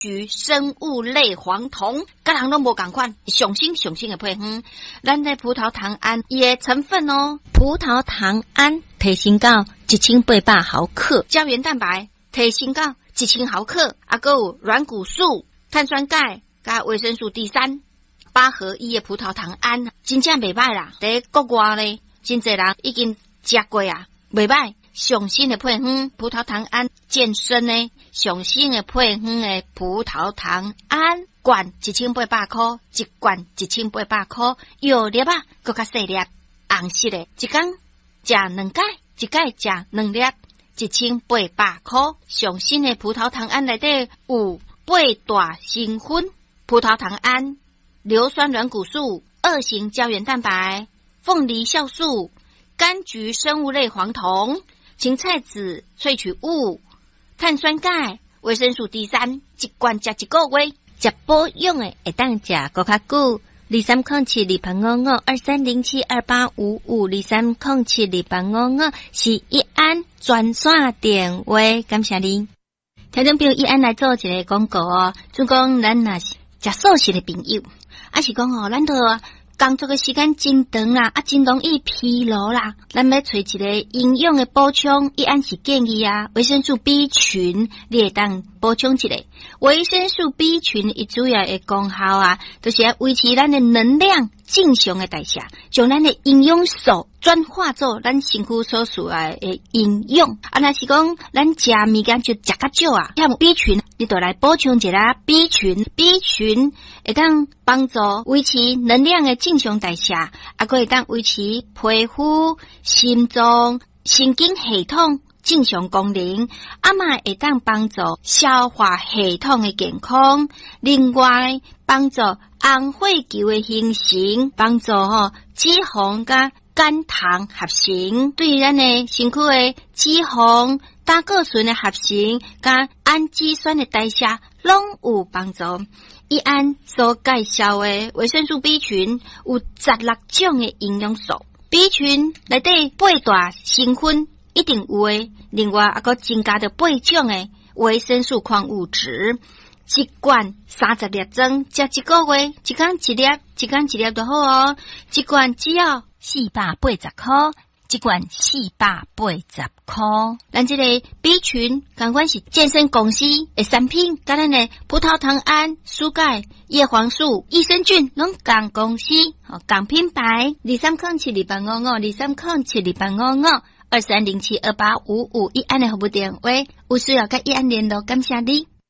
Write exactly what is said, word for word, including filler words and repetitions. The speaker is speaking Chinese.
菊、生物类黄酮，各人都无同款，上新上新的配方。咱在葡萄糖胺伊的成分哦， 葡萄糖胺提升到一千八百毫克， 胶原蛋白提升到一千毫克，啊，还有软骨素、碳酸钙加维生素 D 三，八合一的葡萄糖胺，真正袂歹啦。在国外咧，真侪人已经食过啊，袂歹。上新的配方葡萄糖胺健身呢，上新的配方的葡萄糖胺罐一千八百块，一罐一千八百块，药粒啊，搁较细粒，红色的，一天食两盖，一盖食两粒，一千八百块。上新的葡萄糖胺内底有八大成分，葡萄糖胺、硫酸软骨素、二型胶原蛋白、凤梨酵素、柑橘生物类黄酮、芹菜籽萃取物、碳酸钙、维生素 D 三，一罐食一个月， 食保养的会当食搁较久。二三零七二八五五二三零七二八五五二三零七二八五五是一安专线电话，感谢你。听众朋友，一安来做一个广告哦，就讲咱若是食素食的朋友，啊是讲哦，咱都工作的时间真长啦，啊真容易疲劳啦，咱要找一个营养的补充，一安是建议啊，维生素 B 群你会当补充一下。维生素 B 群伊主要的功效啊，就是要维持咱的能量正常的代谢，将咱的营养素转化做咱身躯所需要的营养。啊，若是讲咱食物件就食较少啊，像 B 群，你就来补充一下 B 群 ，B 群会当帮助维持能量的正常代谢，啊，佮会当维持皮肤、心脏、神经系统正常功能，啊嘛会当帮助消化系统的健康。另外，帮助红血球的形成，帮助吼脂肪甲肝糖合成，对咱的身躯的脂肪、胆固醇的合成，甲氨基酸的代谢拢有帮助。一安所介绍的维生素 B 群有十六种的营养素 ，B 群内底八大成分。一定有诶，另外还佫增加着八种诶维生素矿物质，一罐三十粒装，食一个月，一天一粒，一天一粒就好哦。一罐只要四百八十块，一罐四百八十块。 咱这个 B 群，同款是健身公司诶产品，甲咱诶葡萄糖胺、蔬钙、叶黄素、益生菌，拢同公司，哦，同品牌。二三零七二八五五，二三零七二八五五。二三零七二八五五一安的服务电话，有需要跟一安联络，感谢你。